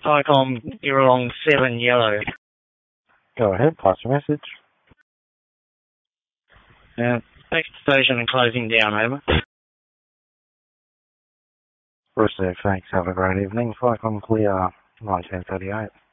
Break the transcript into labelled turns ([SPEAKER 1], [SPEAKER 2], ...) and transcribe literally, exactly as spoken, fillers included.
[SPEAKER 1] Icom, you're along seven yellow.
[SPEAKER 2] Go ahead, pass your message.
[SPEAKER 1] Uh, back to the station and closing down, over.
[SPEAKER 2] Received, thanks. Have a great evening. Icom clear, nineteen thirty-eight.